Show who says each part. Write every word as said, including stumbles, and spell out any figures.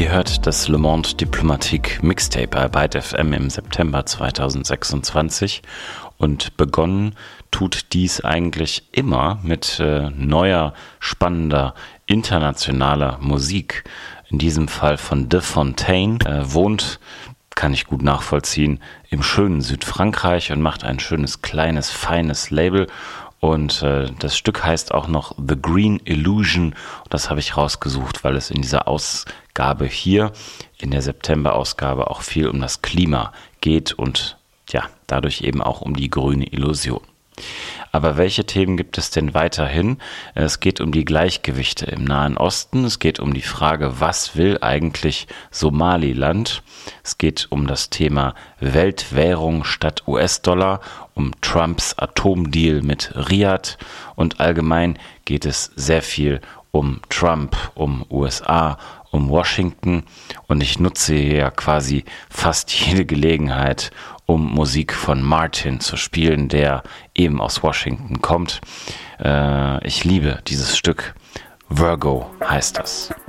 Speaker 1: Ihr hört das Le Monde Diplomatique Mixtape bei Byte F M im September zweitausendsechsundzwanzig und begonnen tut dies eigentlich immer mit äh, neuer, spannender, internationaler Musik. In diesem Fall von De Fontaine, äh, wohnt, kann ich gut nachvollziehen, im schönen Südfrankreich und macht ein schönes, kleines, feines Label. Und äh, das Stück heißt auch noch The Green Illusion. Das habe ich rausgesucht, weil es in dieser Ausgabe hier, in der September-Ausgabe, auch viel um das Klima geht und ja, dadurch eben auch um die grüne Illusion. Aber welche Themen gibt es denn weiterhin? Es geht um die Gleichgewichte im Nahen Osten. Es geht um die Frage, was will eigentlich Somaliland? Es geht um das Thema Weltwährung statt U S-Dollar, um Trumps Atomdeal mit Riad und allgemein geht es sehr viel um Trump, um U S A, um Washington und ich nutze hier ja quasi fast jede Gelegenheit, um Musik von Martin zu spielen, der eben aus Washington kommt. Äh, ich liebe dieses Stück. Virgo heißt das.